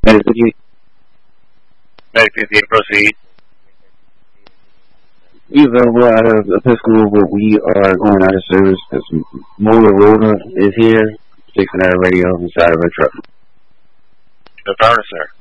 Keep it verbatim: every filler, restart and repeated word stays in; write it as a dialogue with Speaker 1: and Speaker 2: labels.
Speaker 1: you?
Speaker 2: Medic fifty-eight, proceed.
Speaker 1: We available out of Episcopal, but we are going out of service because Motorola is here, fixing our radio inside of our truck.
Speaker 2: Affirmative, sir.